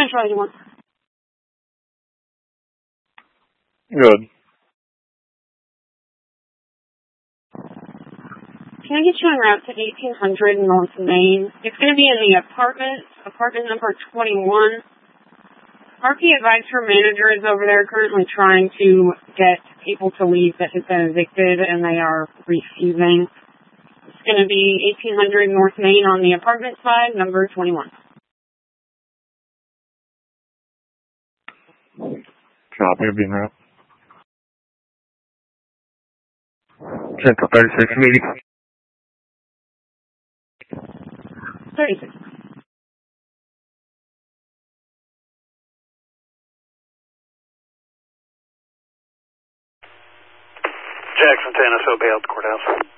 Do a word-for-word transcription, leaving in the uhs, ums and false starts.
Central eighty-one. Good. Can I get you en route to eighteen hundred North Main? It's going to be in the apartment, apartment number twenty-one. R P advised her manager is over there currently trying to get people to leave that have been evicted, and they are refusing. It's going to be eighteen hundred North Main on the apartment side, number twenty-one. Copy, I'll be en route. Central thirty-six, meeting. thirty-six. Jackson ten, S O B out the courthouse.